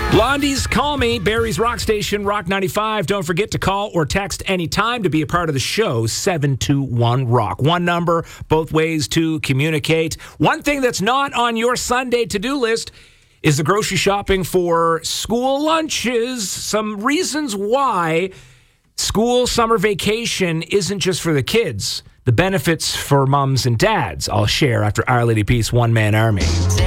Blondie's Call Me, Barry's Rock Station, Rock 95. Don't forget to call or text anytime to be a part of the show, 721-ROCK. One number, both ways to communicate. One thing that's not on your Sunday to-do list is the grocery shopping for school lunches. Some reasons why school summer vacation isn't just for the kids. The benefits for moms and dads I'll share after Our Lady Peace One Man Army.